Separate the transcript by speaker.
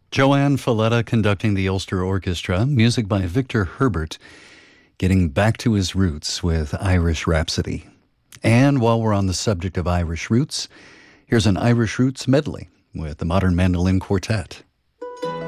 Speaker 1: Joanne Falletta conducting the Ulster Orchestra, music by Victor Herbert, getting back to his roots with Irish Rhapsody. And while we're on the subject of Irish roots, here's an Irish roots medley with the Modern Mandolin Quartet.